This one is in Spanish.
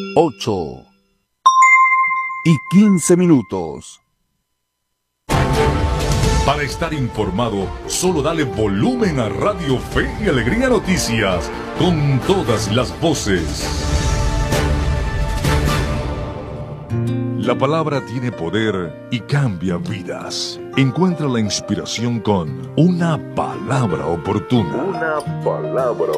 8:15. Para estar informado, solo dale volumen a Radio Fe y Alegría Noticias, con todas las voces. La palabra tiene poder y cambia vidas. Encuentra la inspiración con una palabra oportuna. Una palabra